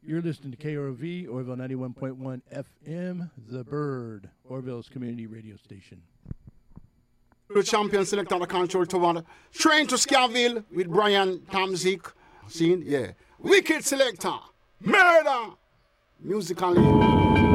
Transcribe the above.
You're listening to KROV, Orville 91.1 FM, The Bird, Orville's community radio station. The champion selector of the Control Tower. Train to Scaville with Brian Tamzik. Seen? Yeah. Wicked selector. Murder. Musically.